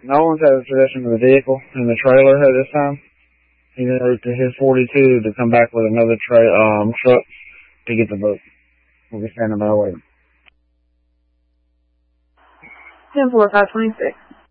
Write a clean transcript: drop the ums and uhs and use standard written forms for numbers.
No one's had possession of the vehicle and the trailer at this time. He moved to his 42 to come back with another truck to get the book. We'll be standing by waiting. 10-4, 526.